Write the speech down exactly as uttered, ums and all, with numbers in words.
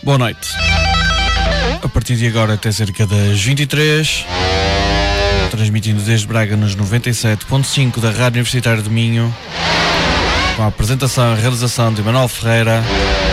Boa noite. A partir de agora até cerca das vinte e três, transmitindo desde Braga nos noventa e sete ponto cinco da Rádio Universitária de Minho, com a apresentação e realização de Manuel Ferreira.